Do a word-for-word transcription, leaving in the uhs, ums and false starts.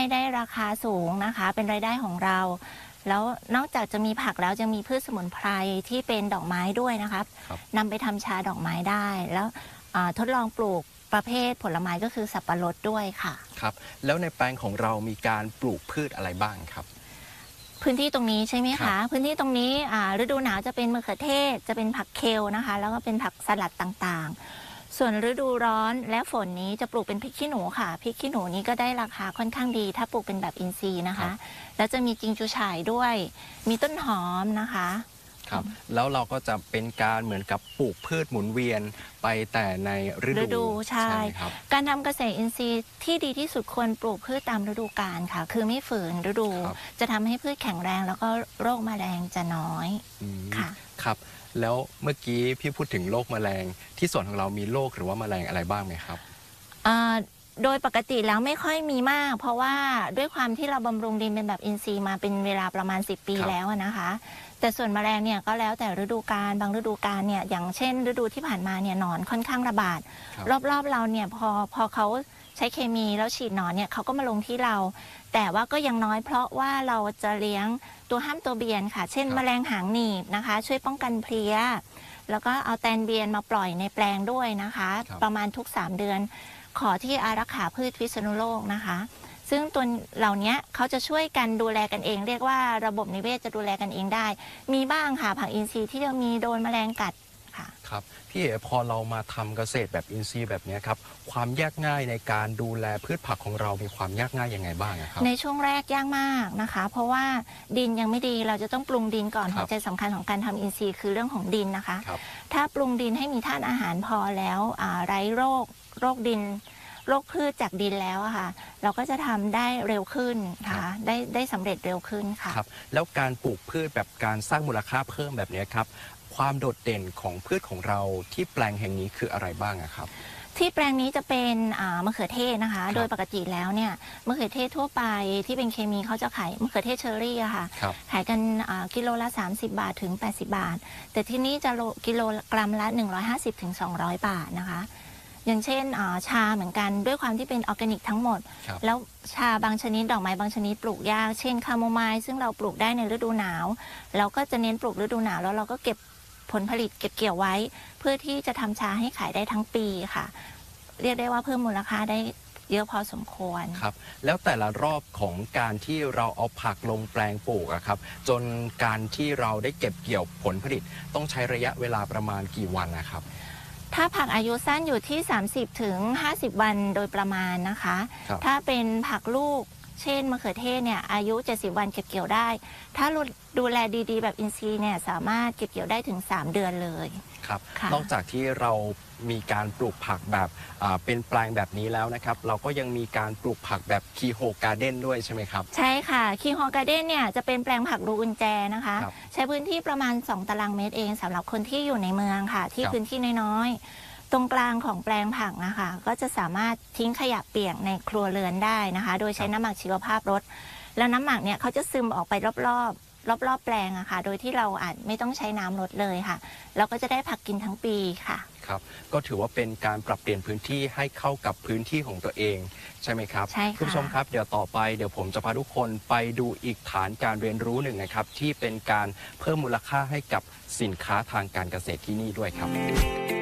ให้ได้ราคาสูงนะคะเป็นรายได้ของเราแล้วนอกจากจะมีผักแล้วจะมีพืชสมุนไพรที่เป็นดอกไม้ด้วยนะครับนำไปทำชาดอกไม้ได้แล้วทดลองปลูกประเภทผลไม้ก็คือสับปะรดด้วยค่ะครับแล้วในแปลงของเรามีการปลูกพืชอะไรบ้างครับพื้นที่ตรงนี้ใช่ไหมคะพื้นที่ตรงนี้ฤดูหนาวจะเป็นมะเขือเทศจะเป็นผักเคลนะคะแล้วก็เป็นผักสลัดต่างๆส่วนฤดูร้อนและฝนนี้จะปลูกเป็นพริกขี้หนูค่ะพริกขี้หนูนี้ก็ได้ราคาค่อนข้างดีถ้าปลูกเป็นแบบอินทรีย์นะคะแล้วจะมีจิงจูฉ่ายด้วยมีต้นหอมนะคะครับแล้วเราก็จะเป็นการเหมือนกับปลูกพืชหมุนเวียนไปแต่ในฤดูใช่ครับการทำเกษตรอินทรีย์ที่ดีที่สุดควรปลูกพืชตามฤดูกาลค่ะคือไม่ฝืนฤดูจะทำให้พืชแข็งแรงแล้วก็โรคแมลงจะน้อยค่ะครับแล้วเมื่อกี้พี่พูดถึงโรคแมลงที่สวนของเรามีโรคหรือว่าแมลงอะไรบ้างไหมครับโดยปกติแล้วไม่ค่อยมีมากเพราะว่าด้วยความที่เราบำรุงดินเป็นแบบอินทรีย์มาเป็นเวลาประมาณสิบปีแล้วนะคะแต่ส่วนแมลงเนี่ยก็แล้วแต่ฤดูกาลบางฤดูกาลเนี่ยอย่างเช่นฤดูที่ผ่านมาเนี่ยหนอนค่อนข้างระบาดรอบๆเราเนี่ยพอพอเขาใช้เคมีแล้วฉีดหนอนเนี่ยเขาก็มาลงที่เราแต่ว่าก็ยังน้อยเพราะว่าเราจะเลี้ยงตัวห้ามตัวเบียนค่ะเช่นแมลงหางหนีบนะคะช่วยป้องกันเพลี้ยแล้วก็เอาแตนเบียนมาปล่อยในแปลงด้วยนะคะประมาณทุกสามเดือนขอที่อารักขาพืชพิษณุโลกนะคะซึ่งตัวเหล่านี้เขาจะช่วยกันดูแลกันเองเรียกว่าระบบนิเวศจะดูแลกันเองได้มีบ้างค่ะผักอินทรีย์ที่จะมีโดนแมลงกัดค่ะครับพี่เอ๋พอเรามาทำเกษตรแบบอินทรีย์แบบนี้ครับความยากง่ายในการดูแลพืชผักของเรามีความยากง่ายยังไงบ้างครับในช่วงแรกยากมากนะคะเพราะว่าดินยังไม่ดีเราจะต้องปรุงดินก่อนหัวใจสำคัญของการทำอินทรีย์คือเรื่องของดินนะคะถ้าปรุงดินให้มีธาตุอาหารพอแล้วไร้โรคโรคดินโรคพืชจากดินแล้วอะค่ะเราก็จะทำได้เร็วขึ้นนะคะได้ได้สำเร็จเร็วขึ้นค่ะครับแล้วการปลูกพืชแบบการสร้างมูลค่าเพิ่มแบบนี้ครับความโดดเด่นของพืชของเราที่แปลงแห่งนี้คืออะไรบ้างครับที่แปลงนี้จะเป็นมะเขือเทศนะคะโดยปกติแล้วเนี่ยมะเขือเทศทั่วไปที่เป็นเคมีเขาจะขายมะเขือเทศเชอรี่อะค่ะขายกันกิโลละสามสิบบาทถึงแปดสิบบาทแต่ที่นี่จะกิโลกรัมละหนึ่งร้อยห้าสิบถึงสองร้อยบาทนะคะอย่างเช่นชาเหมือนกันด้วยความที่เป็นออร์แกนิกทั้งหมดแล้วชาบางชนิดดอกไม้บางชนิดปลูกยากเช่นคาโมไมล์ซึ่งเราปลูกได้ในฤดูหนาวเราก็จะเน้นปลูกฤดูหนาวแล้วเราก็เก็บผลผลิตเก็บเกี่ยวไว้เพื่อที่จะทำชาให้ขายได้ทั้งปีค่ะเรียกได้ว่าเพิ่มมูลค่าได้เยอะพอสมควรครับแล้วแต่ละรอบของการที่เราเอาผักลงแปลงปลูกอะครับจนการที่เราได้เก็บเกี่ยวผลผลิตต้องใช้ระยะเวลาประมาณกี่วันนะครับถ้าผักอายุสั้นอยู่ที่สามสิบถึงห้าสิบวันโดยประมาณนะคะถ้าเป็นผักลูกเช่นมะเขือเทศเนี่ยอายุเจ็ดสิบวันเก็บเกี่ยวได้ถ้าดูแลดีๆแบบอินทรีย์เนี่ยสามารถเก็บเกี่ยวได้ถึงสามเดือนเลยครับนอกจากที่เรามีการปลูกผักแบบเป็นแปลงแบบนี้แล้วนะครับเราก็ยังมีการปลูกผักแบบคีโฮการ์เด้นด้วยใช่ไหมครับใช่ค่ะคีโฮการ์เด้นเนี่ยจะเป็นแปลงผักรูกุญแจนะคะใช้พื้นที่ประมาณสองตารางเมตรเองสำหรับคนที่อยู่ในเมืองค่ะที่พื้นที่น้อยๆตรงกลางของแปลงผักนะคะก็จะสามารถทิ้งขยะเปียกในครัวเรือนได้นะคะโดยใช้น้ำหมักชีวภาพรดแล้วน้ำหมักเนี่ยเขาจะซึมออกไปรอบๆรอบๆแปลงอะค่ะโดยที่เราอาจไม่ต้องใช้น้ำรดเลยค่ะเราก็จะได้ผักกินทั้งปีค่ะครับก็ถือว่าเป็นการปรับเปลี่ยนพื้นที่ให้เข้ากับพื้นที่ของตัวเองใช่ไหมครับใช่ค่ะคุณผู้ชมครับเดี๋ยวต่อไปเดี๋ยวผมจะพาทุกคนไปดูอีกฐานการเรียนรู้หนึ่งนะครับที่เป็นการเพิ่มมูลค่าให้กับสินค้าทางการเกษตรที่นี่ด้วยครับ